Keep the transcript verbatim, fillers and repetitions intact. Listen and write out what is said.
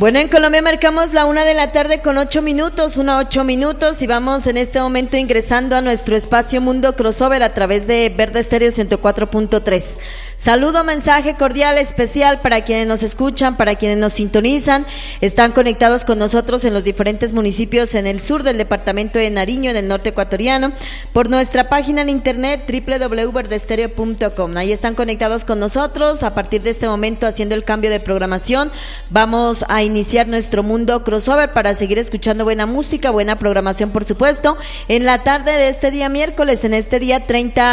Bueno, en Colombia marcamos la una de la tarde con ocho minutos, una ocho minutos, y vamos en este momento ingresando a nuestro espacio Mundo Crossover a través de Verde Estéreo ciento cuatro punto tres. Saludo, mensaje cordial especial para quienes nos escuchan, para quienes nos sintonizan, están conectados con nosotros en los diferentes municipios en el sur del departamento de Nariño, en el norte ecuatoriano, por nuestra página en internet doble u doble u doble u punto verde estéreo punto com. Ahí están conectados con nosotros. A partir de este momento, haciendo el cambio de programación, vamos a iniciar nuestro Mundo Crossover para seguir escuchando buena música, buena programación, por supuesto, en la tarde de este día miércoles, en este día treinta